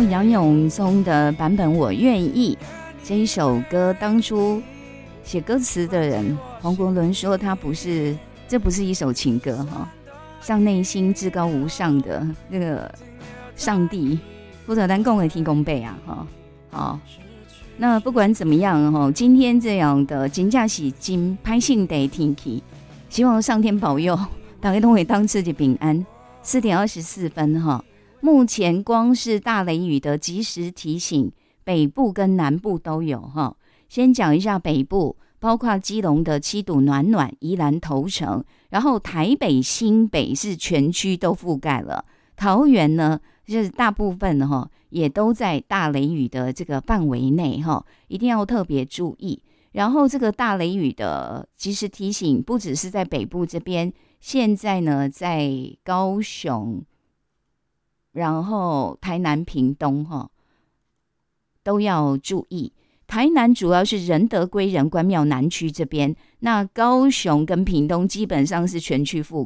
杨永松的版本《我愿意》这一首歌，当初写歌词的人黄国伦说，这不是一首情歌哈，向内心至高无上的那个上帝，或者咱讲的天公伯啊哈。好，那不管怎么样哈，今天这样的真的是真歹性的天气，希望上天保佑，大家都会当自己平安。4点24分哈。目前光是大雷雨的即时提醒，北部跟南部都有哈。先讲一下北部，包括基隆的七堵、暖暖、宜兰头城，然后台北、新北是全区都覆盖了。桃园呢，就是大部分哈也都在大雷雨的这个范围内哈，一定要特别注意。然后这个大雷雨的即时提醒，不只是在北部这边，现在呢在高雄。然后台南、屏东都要注意。台南主要是仁德、归仁、关庙南区这边，那高雄跟屏东基本上是全区覆